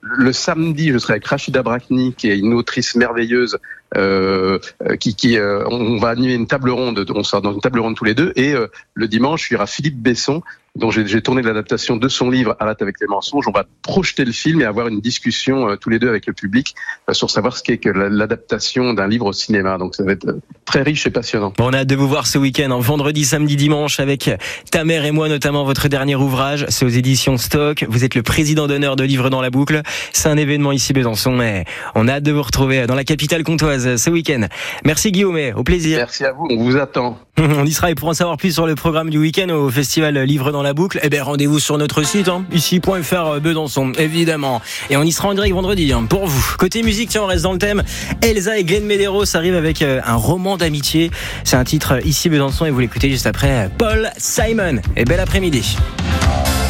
Le samedi, je serai avec Rachida Brakni, qui est une autrice merveilleuse, on va animer une table ronde, on sera dans une table ronde tous les deux, et le dimanche, il y aura Philippe Besson, dont j'ai tourné l'adaptation de son livre Arrête avec les mensonges. On va projeter le film et avoir une discussion tous les deux avec le public sur savoir ce qu'est que l'adaptation d'un livre au cinéma. Donc ça va être très riche et passionnant. Bon, on a hâte de vous voir ce week-end, vendredi, samedi, dimanche, avec Ta mère et moi, notamment votre dernier ouvrage. C'est aux éditions Stock. Vous êtes le président d'honneur de Livres dans la boucle. C'est un événement ici Besançon, et on a hâte de vous retrouver dans la capitale comtoise ce week-end. Merci Guillaume, au plaisir. Merci à vous, on vous attend. On y sera, et pour en savoir plus sur le programme du week-end au festival Livres dans la boucle, rendez-vous sur notre site, ici.fr Besançon, évidemment. Et on y sera en direct vendredi, pour vous. Côté musique, tiens, on reste dans le thème. Elsa et Glenn Medeiros arrivent avec un roman d'amitié. C'est un titre ici Besançon, et vous l'écoutez juste après Paul Simon. Et bel après-midi.